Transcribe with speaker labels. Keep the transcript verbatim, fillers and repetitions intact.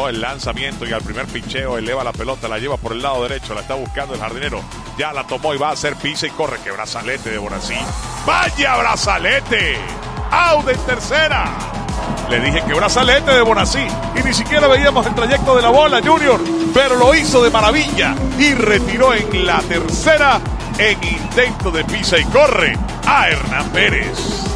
Speaker 1: el lanzamiento y al primer picheo eleva la pelota, la lleva por el lado derecho, la está buscando el jardinero, ya la tomó y va a hacer pisa y corre. ¡Qué brazalete de Bonací! ¡Vaya brazalete! ¡Out en tercera! Le dije que brazalete de Bonací y ni siquiera veíamos el trayecto de la bola, Junior, pero lo hizo de maravilla y retiró en la tercera en intento de pisa y corre a Hernán Pérez.